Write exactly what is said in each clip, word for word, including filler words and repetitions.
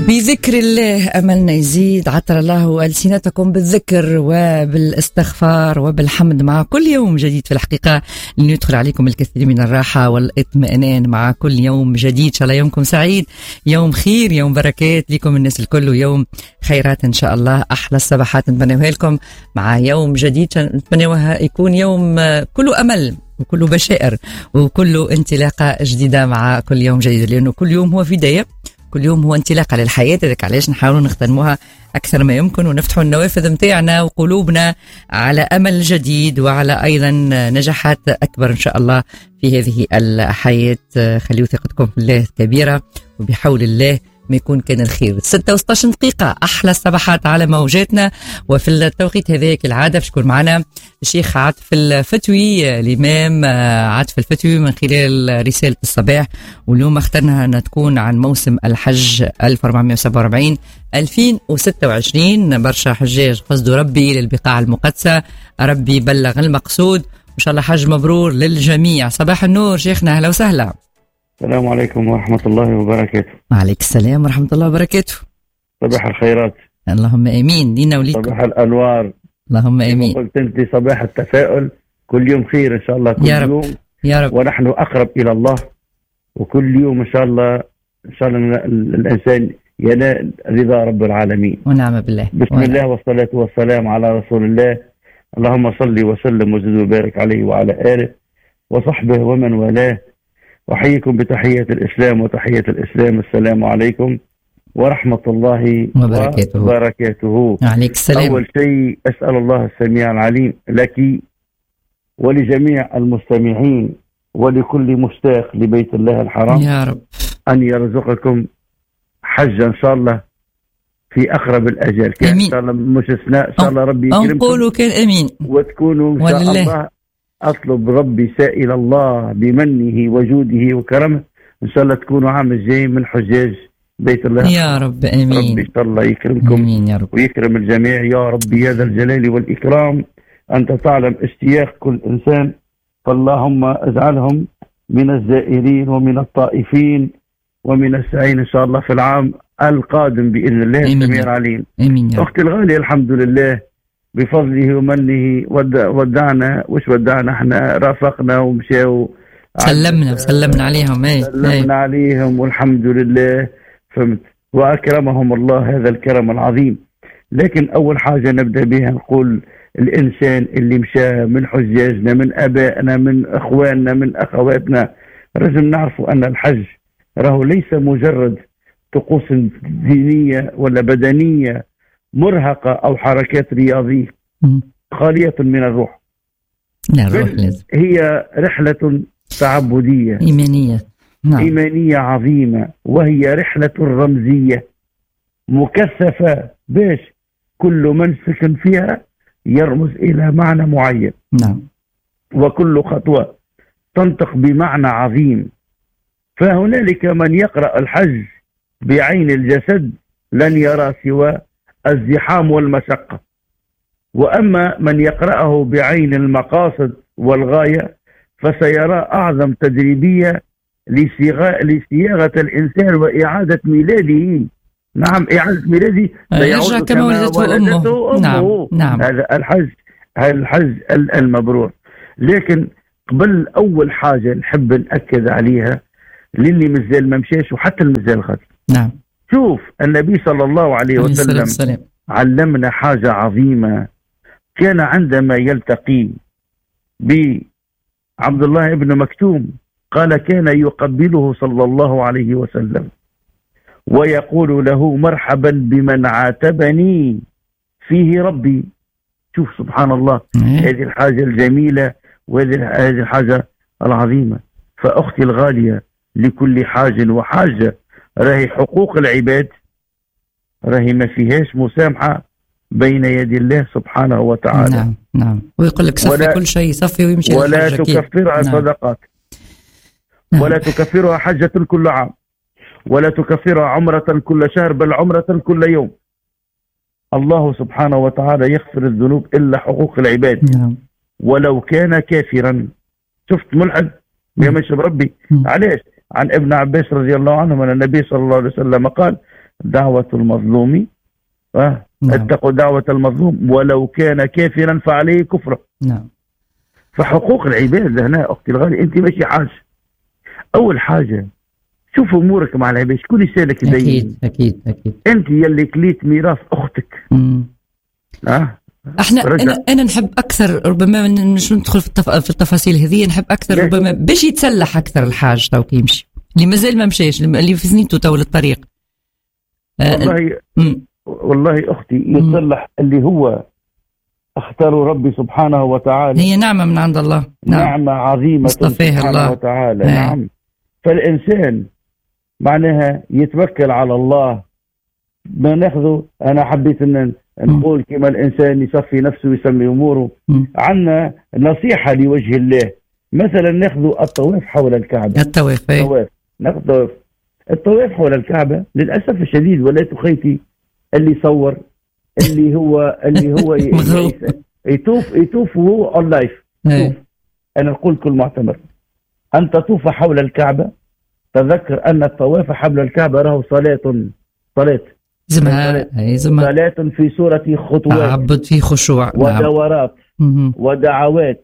بذكر الله أملنا يزيد. عطر الله ألسنتكم بالذكر وبالاستغفار وبالحمد مع كل يوم جديد. في الحقيقة لندخل عليكم الكثير من الراحة والاطمئنان مع كل يوم جديد. إن شاء الله يومكم سعيد، يوم خير، يوم بركات لكم الناس الكل، ويوم خيرات إن شاء الله. أحلى الصباحات نتمنوها لكم مع يوم جديد، نتمنوها يكون يوم كله أمل وكله بشائر وكله انطلاقة جديدة مع كل يوم جديد، لأنه كل يوم هو بداية، كل يوم هو انطلاقة للحياة. ذلك علاش نحاول نختموها أكثر ما يمكن ونفتحوا النوافذ متاعنا وقلوبنا على أمل جديد وعلى أيضا نجاحات أكبر إن شاء الله في هذه الحياة. خليوا ثقتكم في الله كبيرة، وبحول الله ما يكون كان الخير. ستة وستة دقيقة أحلى الصباحات على موجاتنا. وفي التوقيت هذا كالعادة باش يكون معنا الشيخ عاطف الفتوي، الإمام عاطف الفتوي من خلال رسالة الصباح. واليوم اخترنا أن تكون عن موسم الحج ألف وأربعمائة وسبعة وأربعين ألفين وستة وعشرين. برشا حجاج قصدوا ربي للبقاع المقدسة، ربي بلغ المقصود، إن شاء الله حج مبرور للجميع. صباح النور شيخنا، أهلا وسهلا. السلام عليكم ورحمة الله وبركاته. وعليك السلام ورحمة الله وبركاته. صباح الخيرات. اللهم آمين لينا وليكم. صباح الأنوار. اللهم آمين. قلت أنت صباح التفاؤل، كل يوم خير إن شاء الله، كل يا رب. يوم يا رب. ونحن أقرب إلى الله، وكل يوم إن شاء الله إن شاء الله الإنسان ينال رضا رب العالمين. ونعم بالله. بسم ونعم. الله والصلاة والسلام على رسول الله. اللهم صل وسلم وزد وبارك عليه وعلى آله وصحبه ومن والاه. أحييكم بتحية الإسلام، وتحية الإسلام السلام عليكم ورحمة الله وبركاته. وبركاته. عليك السلام. أول شيء أسأل الله السميع العليم لك ولجميع المستمعين ولكل مشتاق لبيت الله الحرام يا رب أن يرزقكم حجا إن شاء الله في أقرب الأجال. كان إن شاء الله مش استثناء، إن شاء الله ربي يكرمكم نقولوا كان أمين وتكونوا إن شاء والله. الله. أطلب ربي سائل الله بمنه وجوده وكرمه إن شاء الله تكونوا عام الجاي من حجاج بيت الله يا رب. آمين. ربي إن شاء الله يكرمكم. آمين يا رب. ويكرم الجميع يا ربي يا ذا الجلال والإكرام. أنت تعلم اشتياق كل إنسان، فاللهم اجعلهم من الزائرين ومن الطائفين ومن السعين إن شاء الله في العام القادم بإذن الله السميع العليم. آمين يا رب. أختي الغالية، الحمد لله بفضله ومنه ودعنا، وش ودعنا احنا، رافقنا ومشاو، سلمنا سلمنا عليهم. اي سلمنا أي. عليهم والحمد لله، فهمت، وأكرمهم الله هذا الكرم العظيم. لكن أول حاجة نبدأ بها نقول الإنسان اللي مشى من حجاجنا، من أبائنا، من أخواننا، من أخواتنا، لازم نعرفوا أن الحج راهو ليس مجرد طقوس دينية ولا بدنية مرهقة أو حركات رياضية خالية من الروح. لا، الروح لازم. هي رحلة تعبدية إيمانية. نعم. إيمانية عظيمة، وهي رحلة رمزية مكثفة باش كل من سكن فيها يرمز إلى معنى معين. نعم. وكل خطوة تنطق بمعنى عظيم. فهنالك من يقرأ الحج بعين الجسد لن يرى سوى الزحام والمشقة، وأما من يقرأه بعين المقاصد والغاية فسيرى أعظم تدريبية لصياغة الإنسان وإعادة ميلاده. نعم، إعادة ميلاده يرجع كما ولدته أمه. أمه. نعم. نعم. هذا الحج، هذا الحج المبرور. لكن قبل أول حاجة نحب نأكد عليها للي مازال ما مشاش وحتى المازال غادي. نعم. شوف، النبي صلى الله عليه وسلم السلام. علمنا حاجة عظيمة. كان عندما يلتقي بعبد الله بن مكتوم قال كان يقبله صلى الله عليه وسلم ويقول له مرحبا بمن عاتبني فيه ربي. شوف سبحان الله، هذه الحاجة الجميلة وهذه الحاجة العظيمة. فأختي الغالية، لكل حاج وحاجة راهي حقوق العباد راهي ما فيهاش مسامحة بين يدي الله سبحانه وتعالى. نعم. نعم. ويقول لك صفي كل شيء، صفي ويمشي ولا تكفرها نعم. صدقات. نعم. ولا تكفرها حجة كل عام، ولا تكفرها عمرة كل شهر، بل عمرة كل يوم. الله سبحانه وتعالى يغفر الذنوب إلا حقوق العباد. نعم. ولو كان كافرا. شفت ملحد يا مش بربي. علاش؟ عن ابن عباس رضي الله عنه من النبي صلى الله عليه وسلم قال دعوة المظلوم أه؟ نعم. اتقوا دعوة المظلوم ولو كان كافرا فعليه كفره. نعم. فحقوق العباد هنا أختي الغالية أنت ماشي حاجة. أول حاجة شوف أمورك مع العباد، شكون يسالك دايما؟ أكيد أكيد أكيد. أنت يلي كليت ميراث أختك. امم أه؟ احنا انا انا نحب اكثر ربما مش ندخل في, التف... في التفاصيل هذه، نحب اكثر ربما باش يتسلح اكثر الحاج تو كي يمشي اللي مازال ما مشاش اللي في سنيته تو للطريق. والله أه... والله اختي يتصلح اللي هو اختاره ربي سبحانه وتعالى، هي نعمه من عند الله. نعم. نعمه عظيمه سبحانه الله. وتعالى. نعم. نعم. فالانسان معناها يتوكل على الله. ما ناخذه انا حبيت ان نقول كما الإنسان يصفي نفسه ويسمي أموره. عنا نصيحة لوجه الله، مثلا ناخذ الطواف حول الكعبة. الطواف الطواف ناخذ الطواف الطواف حول الكعبة. للأسف الشديد ولا خيتي اللي صور اللي هو اللي هو يطوف يطوف وهو اون لايف. أنا أقول كل معتمر أن تطوف حول الكعبة تذكر أن الطواف حول الكعبة له صلاة صلاة زمها صلاة في سورة خطوات عبد في خشوع ودورات نعم. ودعوات،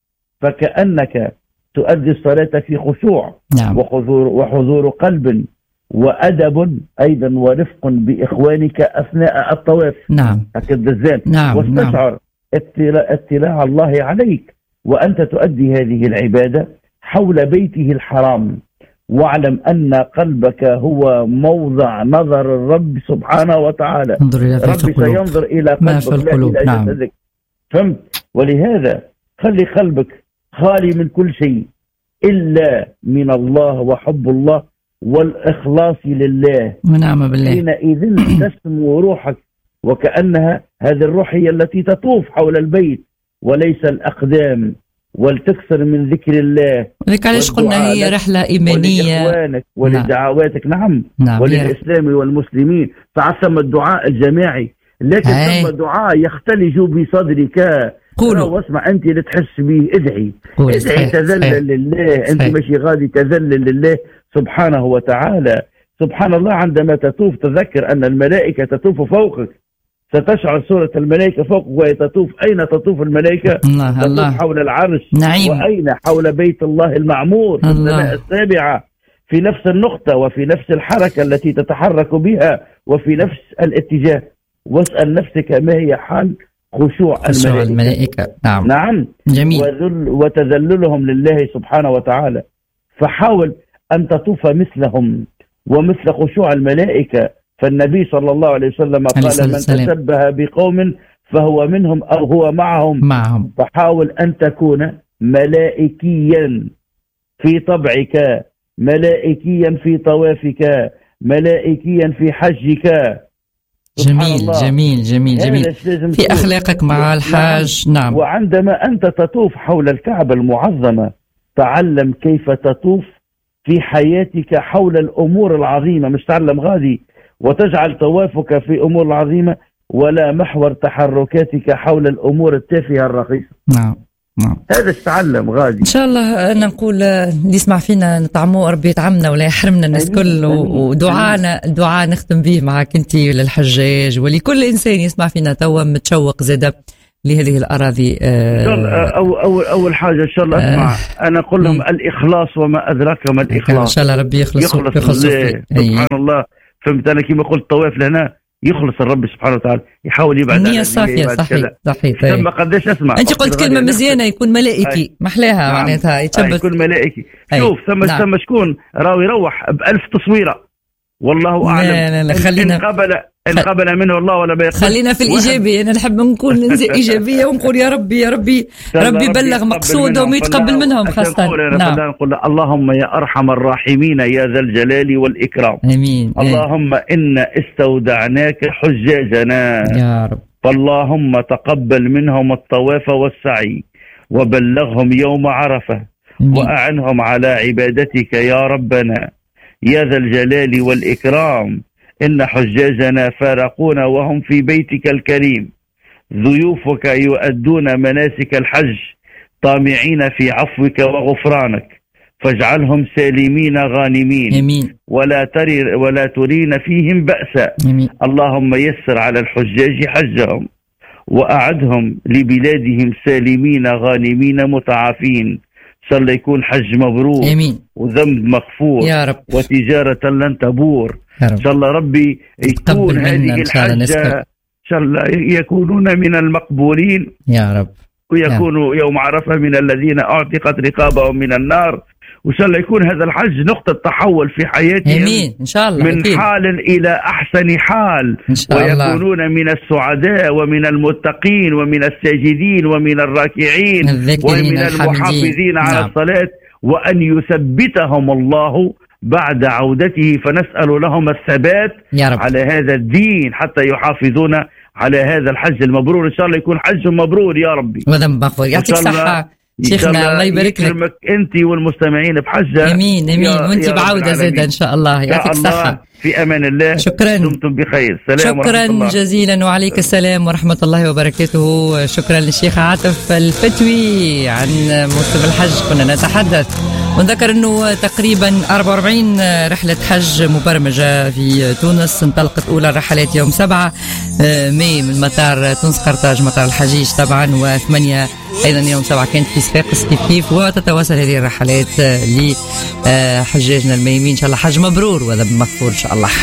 فكأنك تؤدي الصلاة في خشوع نعم. وحضور, وحضور قلب وأدب أيضا ورفق بإخوانك أثناء الطواف. نعم. الزان نعم. واستشعر اطلاع, اطلاع الله عليك وأنت تؤدي هذه العبادة حول بيته الحرام، واعلم أن قلبك هو موضع نظر الرب سبحانه وتعالى. ربي سينظر إلى قلبك لا إلى نعم. جسدك. فهمت؟ ولهذا خلي قلبك خالي من كل شيء إلا من الله وحب الله والإخلاص لله، ونعم بالله. حينئذ تسمو روحك وكأنها هذه الروح هي التي تطوف حول البيت وليس الأقدام، ولتكثر من ذكر الله. لذلك علاش قلنا هي رحلة إيمانية ولإخوانك ولدعواتك. نعم, نعم. وللإسلام والمسلمين. تعسم الدعاء الجماعي، لكن ثم دعاء يختلج بصدرك. قولوا واسمع أنت اللي تحس به ادعي ادعي صحيح. تذلل صحيح. لله صحيح. أنت ماشي غادي تذلل لله سبحانه وتعالى. سبحان الله عندما تطوف تذكر أن الملائكة تطوف فوقك، ستشعر سورة الملائكة فوق وهي تطوف. أين تطوف الملائكة؟ الله تطوف الله. حول العرش. نعيم. وأين؟ حول بيت الله المعمور في السماء السابعة، في نفس النقطة وفي نفس الحركة التي تتحرك بها وفي نفس الاتجاه. واسأل نفسك ما هي حال خشوع, خشوع الملائكة. الملائكة. نعم. نعم. جميل. وذل وتذللهم لله سبحانه وتعالى. فحاول أن تطوف مثلهم ومثل خشوع الملائكة. فالنبي صلى الله عليه وسلم قال من تشبه بقوم فهو منهم أو هو معهم. معهم. فحاول أن تكون ملائكيا في طبعك، ملائكيا في طوافك، ملائكيا في حجك. جميل جميل جميل جميل في أخلاقك مع الحاج. نعم. وعندما أنت تطوف حول الكعبة المعظمة تعلم كيف تطوف في حياتك حول الأمور العظيمة، مش تعلم غادي وتجعل طوافك في أمور العظيمة ولا محور تحركاتك حول الأمور التافهة الرخيصة. نعم نعم. هذا تعلم غادي إن شاء الله. أنا نقول اللي يسمع فينا نطعموه ربي يطعمنا ولا يحرمنا الناس كل، ودعانا دعاء نختم به معك أنت وللحجاج ولكل إنسان يسمع فينا توا متشوق زادة لهذه الأراضي. آه أو أول أول حاجة إن شاء الله أسمع آه أنا أقول لهم الإخلاص وما أدراك ما الإخلاص. إن شاء الله ربي يخلص يخلص سبحان الله. فهمت أنا كما قلت طواف لهنا يخلص الرب سبحانه وتعالى، يحاول يبعد النية الصافية. صحيح صحيح. ثم قداش اسمع انت قلت كلمة مزيانة يكون ملائكي محلاها معناتها يتشبث يكون ملائكي. شوف ثم نعم. ثم شكون راهو يروح بألف تصويرة والله أعلم. لا لا لا خلينا إن قبل إن قبل منه الله ولا بيقبل. خلينا في الإيجابي. أنا نحب نكون إيجابية ونقول يا ربي يا ربي ربي بلغ مقصودهم ويتقبل منهم خاصة. نعم. نقول اللهم يا أرحم الراحمين يا ذا الجلال والإكرام. آمين. اللهم إن استودعناك حجاجنا يا رب، فاللهم تقبل منهم الطواف والسعي وبلغهم يوم عرفة. آمين. وأعنهم على عبادتك يا ربنا يا ذا الجلال والإكرام. إن حجاجنا فارقونا وهم في بيتك الكريم، ضيوفك يؤدون مناسك الحج طامعين في عفوك وغفرانك، فاجعلهم سالمين غانمين امين. ولا تري ولا ترين فيهم بأسا. امين. اللهم يسر على الحجاج حجهم وأعدهم لبلادهم سالمين غانمين متعافين. إن شاء الله يكون حج مبرور امين وذنب مغفور يا رب، وتجارة لن تبور. يا رب. إن شاء الله ربي يكون هذه الحجة إن شاء الله يكونون من المقبولين يا رب، ويكونوا يوم عرفة من الذين أعتقت رقابهم من النار. وإن شاء الله يكون هذا الحج نقطة تحول في حياتهم. امين ان شاء الله، من أكيد. حال إلى أحسن حال، إن شاء ويكونون الله من السعداء ومن المتقين ومن الساجدين ومن الراكعين ومن المحافظين على نعم. الصلاة، وأن يثبتهم الله بعد عودته، فنسأل لهم الثبات يا رب على هذا الدين حتى يحافظون على هذا الحج المبرور. إن شاء الله يكون حج مبرور يا ربي، وذنب مغفور. يعطيك الصحة شيخنا، الله يبارك لك انت والمستمعين بحجة. امين امين، وانت بعودة زادة ان شاء الله. يعطيك الصحة، في امان الله. شكرا، دمتم بخير. سلام شكرا ورحمة الله. جزيلا، وعليك السلام ورحمة الله وبركاته. شكرا للشيخ عاطف الفتوي عن موسم الحج. كنا نتحدث ونذكر أنه تقريبا أربعة وأربعين رحلة حج مبرمجة في تونس. انطلقت أولى الرحلات يوم سبعة ماي من مطار تونس قرطاج، مطار الحجيج طبعا، وثمانية أيضا يوم سبعة كانت في صفاقس كيف كيف. وتتواصل هذه الرحلات لحجاجنا الميمين. إن شاء الله حج مبرور وذنب مغفور إن شاء الله.